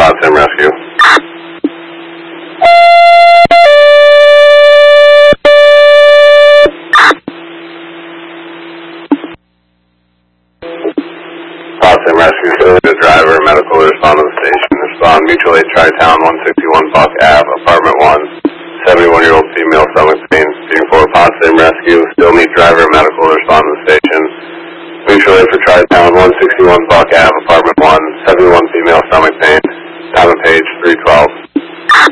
Potsdam Rescue. Potsdam Rescue, the driver, medical, respond to the station. Respond, Mutual Aid Tri-Town, 161 Buck Ave, Apartment 1. 71-year-old female stomach pain, being for Potsdam Rescue. Still need driver, medical, respond to the station. Mutual Aid for Tri-Town, 161 Buck Ave, Apartment 1.